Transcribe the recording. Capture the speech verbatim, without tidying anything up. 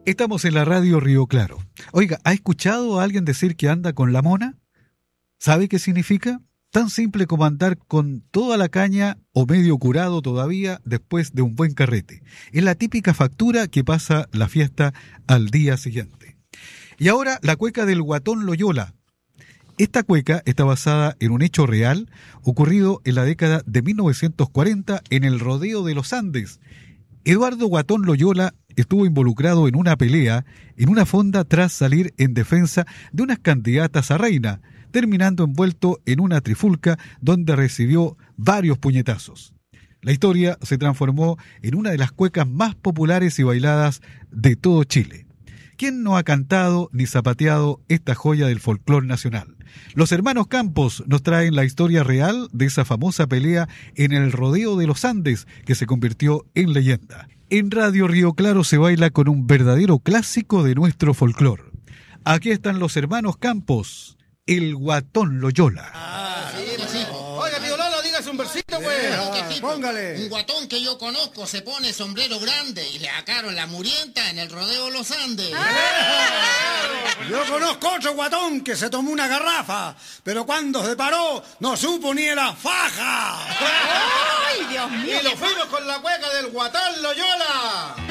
Estamos en la radio Río Claro. Oiga, ¿ha escuchado a alguien decir que anda con la mona? ¿Sabe qué significa? Tan simple como andar con toda la caña o medio curado todavía después de un buen carrete. Es la típica factura que pasa la fiesta al día siguiente. Y ahora la cueca del Guatón Loyola. Esta cueca está basada en un hecho real ocurrido en la década de mil novecientos cuarenta en el rodeo de los Andes. Eduardo Guatón Loyola estuvo involucrado en una pelea en una fonda tras salir en defensa de unas candidatas a reina, terminando envuelto en una trifulca donde recibió varios puñetazos. La historia se transformó en una de las cuecas más populares y bailadas de todo Chile. ¿Quién no ha cantado ni zapateado esta joya del folclore nacional? Los hermanos Campos nos traen la historia real de esa famosa pelea en el rodeo de los Andes que se convirtió en leyenda. En Radio Río Claro se baila con un verdadero clásico de nuestro folclore. Aquí están los hermanos Campos, el Guatón Loyola. Ah, sí, pues sí. Oiga, tío Lolo, dígase un versito, pues. Sí, póngale. Un guatón que yo conozco se pone sombrero grande y le sacaron la murienta en el rodeo de los Andes. ¡Ah! Yo conozco otro guatón que se tomó una garrafa, pero cuando se paró no supo ni la faja. ¡Ay, Dios mío! Y lo fuimos con la cueca del Guatón Loyola.